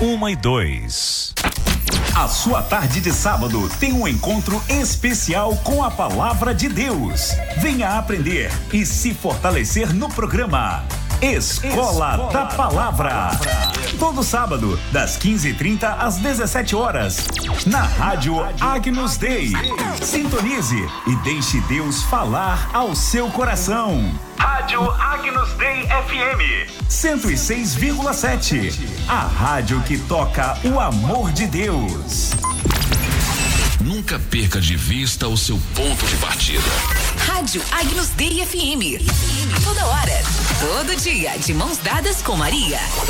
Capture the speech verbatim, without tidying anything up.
uma e dois. A sua tarde de sábado tem um encontro especial com a Palavra de Deus. Venha aprender e se fortalecer no programa Escola, Escola da Palavra. Palavra. Todo sábado, das quinze e trinta às dezessete horas, na Rádio Agnus Dei. Sintonize e deixe Deus falar ao seu coração. Rádio Agnus Dei F M cento e seis vírgula sete. A rádio que toca o amor de Deus. Nunca perca de vista o seu ponto de partida. Rádio Agnus Dei F M. A toda hora, todo dia, de mãos dadas com Maria.